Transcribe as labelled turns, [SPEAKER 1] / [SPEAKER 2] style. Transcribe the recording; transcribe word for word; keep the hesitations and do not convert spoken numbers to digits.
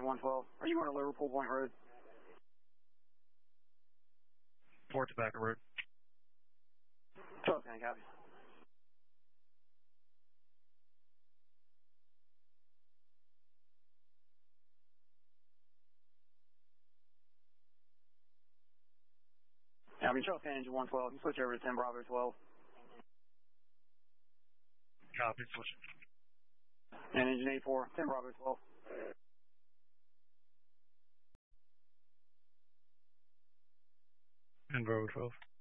[SPEAKER 1] one twelve. Are you going to Liverpool Point Road?
[SPEAKER 2] Port Tobacco Road.
[SPEAKER 1] twelve ten, copy. I mean, Charles Can, engine one twelve. You switch over to ten Bravo twelve.
[SPEAKER 2] Copy, switch.
[SPEAKER 1] And engine eight four, ten Bravo twelve.
[SPEAKER 2] And Bravo twelve.